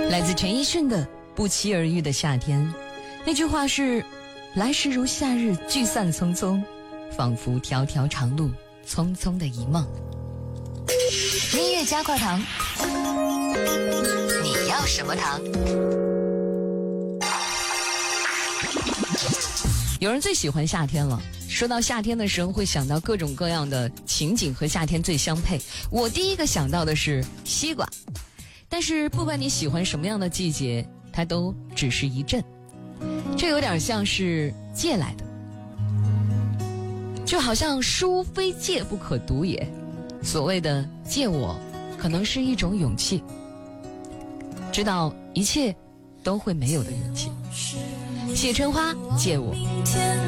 来自陈奕迅的《不期而遇的夏天》，那句话是：来时如夏日，聚散匆匆，仿佛条条长路，匆匆的一梦。音乐加块糖，你要什么糖？有人最喜欢夏天了，说到夏天的时候会想到各种各样的情景和夏天最相配。我第一个想到的是西瓜，但是不管你喜欢什么样的季节，它都只是一阵。这有点像是借来的，就好像书非借不可读也。所谓的借我，可能是一种勇气，知道一切都会没有的勇气。谢春花借我。